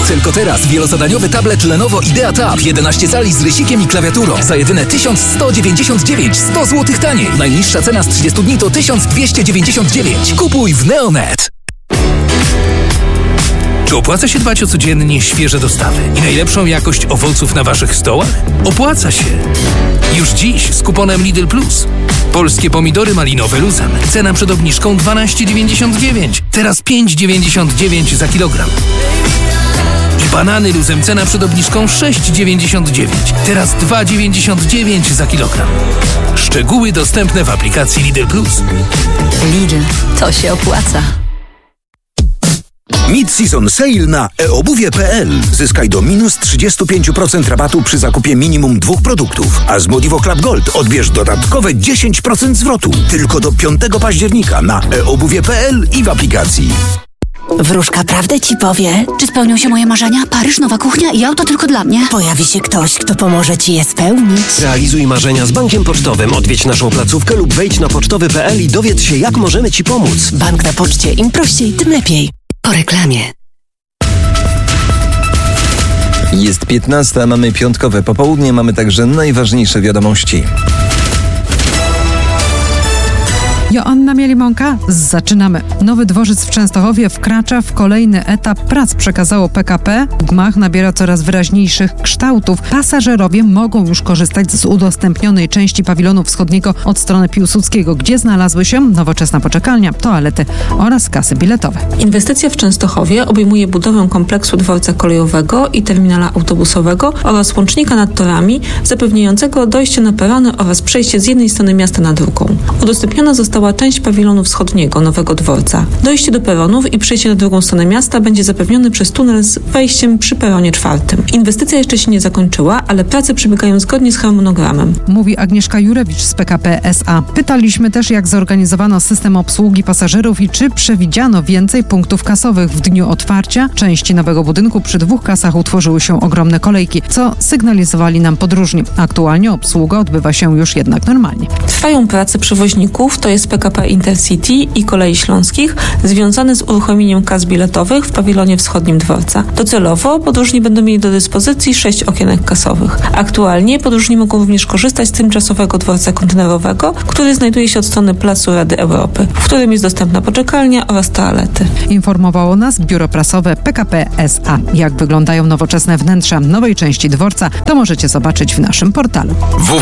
Tylko teraz wielozadaniowy tablet Lenovo Idea Tab 11 cali z rysikiem i klawiaturą za jedyne 1199, 100 zł taniej. Najniższa cena z 30 dni to 1299. Kupuj w Neonet. Czy opłaca się dbać o codziennie świeże dostawy i najlepszą jakość owoców na waszych stołach? Opłaca się! Już dziś z kuponem Lidl Plus. Polskie pomidory malinowe luzem. Cena przed obniżką 12,99. Teraz 5,99 za kilogram. I banany luzem. Cena przed obniżką 6,99. Teraz 2,99 za kilogram. Szczegóły dostępne w aplikacji Lidl Plus. Lidl, to się opłaca. Mid-season sale na eobuwie.pl. Zyskaj do minus 35% rabatu przy zakupie minimum 2 produktów. A z Modivo Club Gold odbierz dodatkowe 10% zwrotu. Tylko do 5 października na eobuwie.pl i w aplikacji. Wróżka prawdę ci powie. Czy spełnią się moje marzenia? Paryż, nowa kuchnia i auto tylko dla mnie? Pojawi się ktoś, kto pomoże ci je spełnić. Realizuj marzenia z Bankiem Pocztowym. Odwiedź naszą placówkę lub wejdź na pocztowy.pl i dowiedz się, jak możemy ci pomóc. Bank na poczcie. Im prościej, tym lepiej. Po reklamie. Jest 15, mamy piątkowe popołudnie, mamy także najważniejsze wiadomości. Joanna Mielimonka, zaczynamy. Nowy dworzec w Częstochowie wkracza w kolejny etap prac, przekazało PKP. Gmach nabiera coraz wyraźniejszych kształtów. Pasażerowie mogą już korzystać z udostępnionej części pawilonu wschodniego od strony Piłsudskiego, gdzie znalazły się nowoczesna poczekalnia, toalety oraz kasy biletowe. Inwestycja w Częstochowie obejmuje budowę kompleksu dworca kolejowego i terminala autobusowego oraz łącznika nad torami zapewniającego dojście na perony oraz przejście z jednej strony miasta na drugą. Udostępniona została część pawilonu wschodniego nowego dworca. Dojście do peronów i przejście na drugą stronę miasta będzie zapewnione przez tunel z wejściem przy peronie 4. Inwestycja jeszcze się nie zakończyła, ale prace przebiegają zgodnie z harmonogramem. Mówi Agnieszka Jurewicz z PKP SA. Pytaliśmy też, jak zorganizowano system obsługi pasażerów i czy przewidziano więcej punktów kasowych. W dniu otwarcia części nowego budynku przy 2 kasach utworzyły się ogromne kolejki, co sygnalizowali nam podróżni. Aktualnie obsługa odbywa się już jednak normalnie. Trwają prace przewoźników, to jest PKP Intercity i Kolei Śląskich, związane z uruchomieniem kas biletowych w pawilonie wschodnim dworca. Docelowo podróżni będą mieli do dyspozycji 6 okienek kasowych. Aktualnie podróżni mogą również korzystać z tymczasowego dworca kontenerowego, który znajduje się od strony Placu Rady Europy, w którym jest dostępna poczekalnia oraz toalety. Informowało nas biuro prasowe PKP SA. Jak wyglądają nowoczesne wnętrza nowej części dworca, to możecie zobaczyć w naszym portalu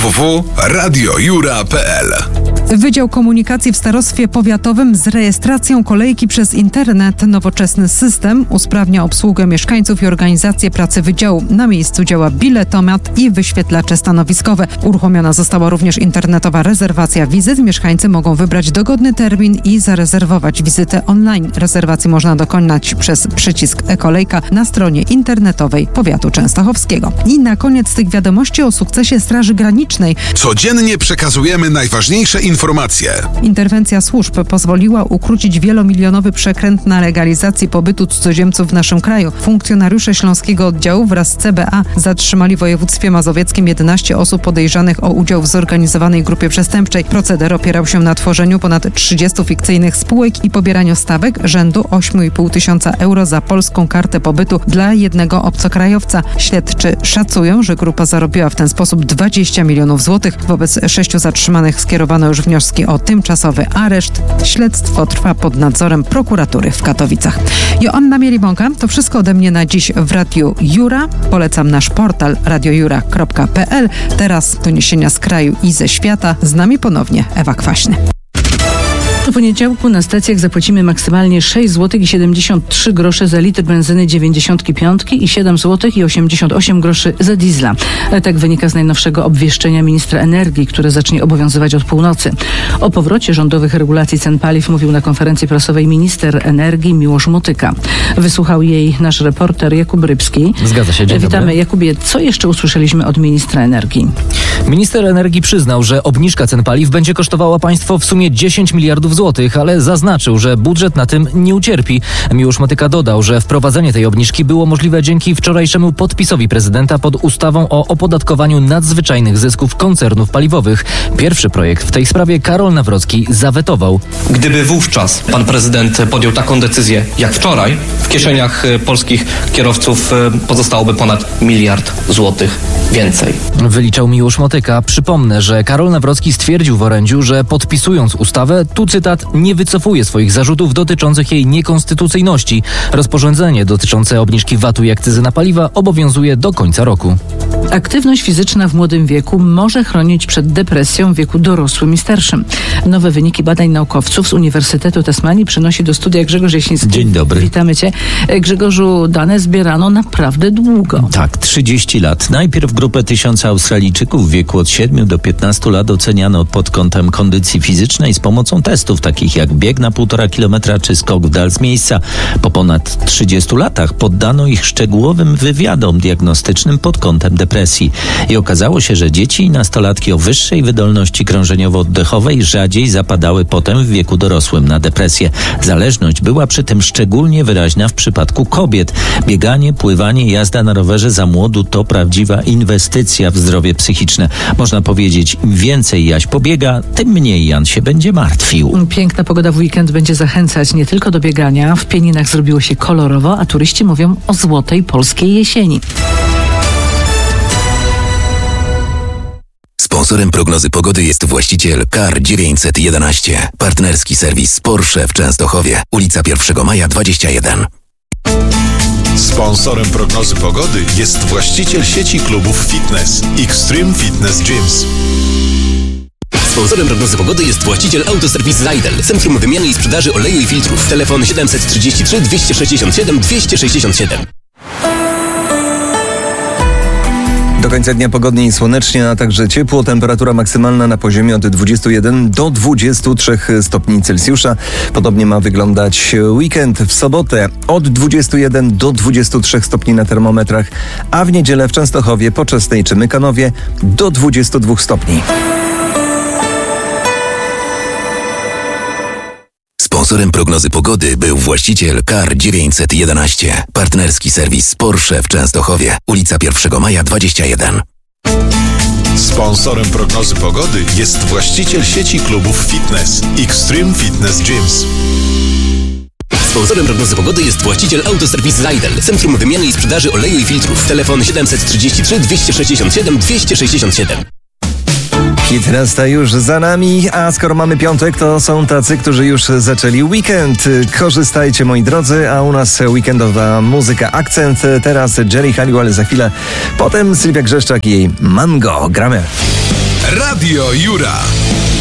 www.radiojura.pl. Wydział Komunikacji w Starostwie Powiatowym z rejestracją kolejki przez internet. Nowoczesny system usprawnia obsługę mieszkańców i organizację pracy wydziału. Na miejscu działa biletomat i wyświetlacze stanowiskowe. Uruchomiona została również internetowa rezerwacja wizyt. Mieszkańcy mogą wybrać dogodny termin i zarezerwować wizytę online. Rezerwacji można dokonać przez przycisk e-kolejka na stronie internetowej Powiatu Częstochowskiego. I na koniec tych wiadomości o sukcesie Straży Granicznej. Codziennie przekazujemy najważniejsze informacje. Interwencja służb pozwoliła ukrócić wielomilionowy przekręt na legalizacji pobytu cudzoziemców w naszym kraju. Funkcjonariusze Śląskiego Oddziału wraz z CBA zatrzymali w województwie mazowieckim 11 osób podejrzanych o udział w zorganizowanej grupie przestępczej. Proceder opierał się na tworzeniu ponad 30 fikcyjnych spółek i pobieraniu stawek rzędu 8,5 tysiąca euro za polską kartę pobytu dla jednego obcokrajowca. Śledczy szacują, że grupa zarobiła w ten sposób 20 milionów złotych. Wobec 6 zatrzymanych skierowano już wnioski o tymczasowy areszt. Śledztwo trwa pod nadzorem prokuratury w Katowicach. Joanna Mielimonka, to wszystko ode mnie na dziś w Radiu Jura. Polecam nasz portal radiojura.pl. Teraz doniesienia z kraju i ze świata. Z nami ponownie Ewa Kwaśny. W poniedziałku na stacjach zapłacimy maksymalnie 6,73 zł za litr benzyny 95 i 7,88 zł za diesla. Tak wynika z najnowszego obwieszczenia ministra energii, które zacznie obowiązywać od północy. O powrocie rządowych regulacji cen paliw mówił na konferencji prasowej minister energii Miłosz Motyka. Wysłuchał jej nasz reporter Jakub Rybski. Zgadza się, dzień Witamy, dobry. Jakubie. Co jeszcze usłyszeliśmy od ministra energii? Minister energii przyznał, że obniżka cen paliw będzie kosztowała państwo w sumie 10 miliardów zł, ale zaznaczył, że budżet na tym nie ucierpi. Miłosz Motyka dodał, że wprowadzenie tej obniżki było możliwe dzięki wczorajszemu podpisowi prezydenta pod ustawą o opodatkowaniu nadzwyczajnych zysków koncernów paliwowych. Pierwszy projekt w tej sprawie Karol Nawrocki zawetował. Gdyby wówczas pan prezydent podjął taką decyzję jak wczoraj, w kieszeniach polskich kierowców pozostałoby ponad 1 miliard złotych więcej. Wyliczał Miłosz Motyka. Przypomnę, że Karol Nawrocki stwierdził w orędziu, że podpisując ustawę, tu cytat, nie wycofuje swoich zarzutów dotyczących jej niekonstytucyjności. Rozporządzenie dotyczące obniżki VAT-u i akcyzy na paliwa obowiązuje do końca roku. Aktywność fizyczna w młodym wieku może chronić przed depresją w wieku dorosłym i starszym. Nowe wyniki badań naukowców z Uniwersytetu Tasmanii przynosi do studia Grzegorz Jasiński. Dzień dobry. Witamy Cię. Grzegorzu, dane zbierano naprawdę długo. Tak, 30 lat. Najpierw grupę 1000 Australijczyków w wieku od 7 do 15 lat oceniano pod kątem kondycji fizycznej z pomocą testów takich jak bieg na 1,5 kilometra czy skok w dal z miejsca. Po ponad 30 latach poddano ich szczegółowym wywiadom diagnostycznym pod kątem depresji. I okazało się, że dzieci i nastolatki o wyższej wydolności krążeniowo-oddechowej rzadziej zapadały potem w wieku dorosłym na depresję. Zależność była przy tym szczególnie wyraźna w przypadku kobiet. Bieganie, pływanie, jazda na rowerze za młodu to prawdziwa inwestycja w zdrowie psychiczne. Można powiedzieć, im więcej Jaś pobiega, tym mniej Jan się będzie martwił. Piękna pogoda w weekend będzie zachęcać nie tylko do biegania. W Pieninach zrobiło się kolorowo, a turyści mówią o złotej polskiej jesieni. Sponsorem prognozy pogody jest właściciel Car 911. Partnerski serwis Porsche w Częstochowie. Ulica 1 Maja 21. Sponsorem prognozy pogody jest właściciel sieci klubów fitness Extreme Fitness Gyms. Sponsorem prognozy pogody jest właściciel Autoserwis Zajdel. Centrum wymiany i sprzedaży oleju i filtrów. Telefon 733 267 267. Do końca dnia pogodnie i słonecznie, a także ciepło. Temperatura maksymalna na poziomie od 21 do 23 stopni Celsjusza. Podobnie ma wyglądać weekend. W sobotę od 21 do 23 stopni na termometrach, a w niedzielę w Częstochowie, Poczesnej czy Mykanowie do 22 stopni. Sponsorem prognozy pogody był właściciel Car 911. Partnerski serwis Porsche w Częstochowie. Ulica 1 Maja 21. Sponsorem prognozy pogody jest właściciel sieci klubów fitness Extreme Fitness Gyms. Sponsorem prognozy pogody jest właściciel Autoserwis Zajdel. Centrum wymiany i sprzedaży oleju i filtrów. Telefon 733 267 267. 15 już za nami, a skoro mamy piątek, to są tacy, którzy już zaczęli weekend. Korzystajcie, moi drodzy, a u nas weekendowa muzyka Akcent. Teraz Jerry Halliwell za chwilę, potem Sylwia Grzeszczak i jej Mango. Gramy. Radio Jura.